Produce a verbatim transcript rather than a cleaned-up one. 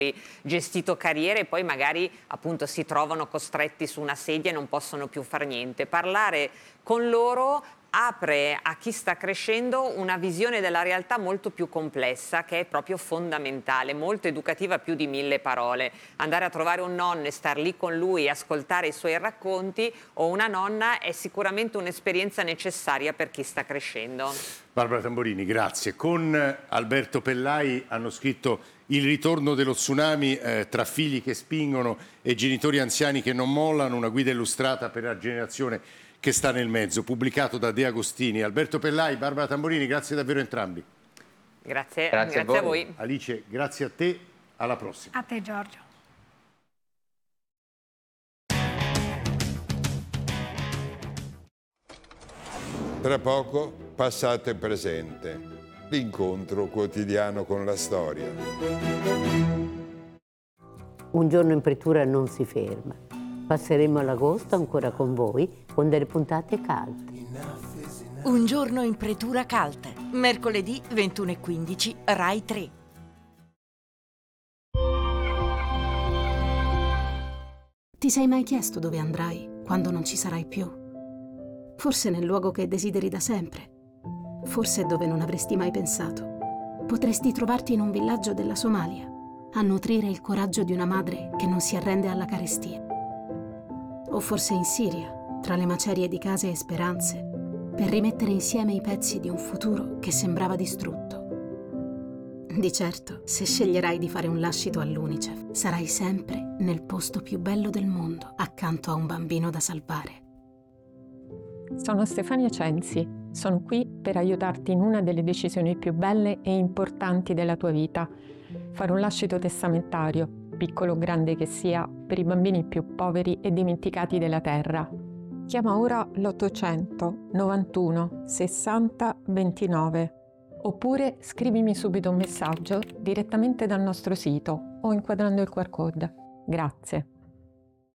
gestito carriere e poi magari appunto si trovano costretti su una sedia e non possono più far niente. Parlare con loro apre a chi sta crescendo una visione della realtà molto più complessa, che è proprio fondamentale, molto educativa, più di mille parole. Andare a trovare un nonno e star lì con lui e ascoltare i suoi racconti, o una nonna, è sicuramente un'esperienza necessaria per chi sta crescendo. Barbara Tamborini, grazie. Con Alberto Pellai hanno scritto Il ritorno dello tsunami, eh, tra figli che spingono e genitori anziani che non mollano, una guida illustrata per la generazione che sta nel mezzo, pubblicato da De Agostini. Alberto Pellai, Barbara Tamborini, grazie davvero a entrambi. Grazie, grazie, grazie a, a voi. Alice, grazie a te, alla prossima. A te Giorgio. Tra poco, passato e presente, l'incontro quotidiano con la storia. Un giorno in pretura non si ferma. Passeremo l'agosto ancora con voi con delle puntate calde. Un giorno in pretura calte, mercoledì ventuno e quindici, Rai tre. Ti sei mai chiesto dove andrai quando non ci sarai più? Forse nel luogo che desideri da sempre, forse dove non avresti mai pensato. Potresti trovarti in un villaggio della Somalia, a nutrire il coraggio di una madre che non si arrende alla carestia. O forse in Siria, tra le macerie di case e speranze, per rimettere insieme i pezzi di un futuro che sembrava distrutto. Di certo, se sceglierai di fare un lascito all'UNICEF, sarai sempre nel posto più bello del mondo, accanto a un bambino da salvare. Sono Stefania Censi, sono qui per aiutarti in una delle decisioni più belle e importanti della tua vita. Fare un lascito testamentario, piccolo o grande che sia, per i bambini più poveri e dimenticati della terra. Chiama ora l'ottocento novantuno sessanta ventinove oppure scrivimi subito un messaggio direttamente dal nostro sito o inquadrando il Q R code. Grazie.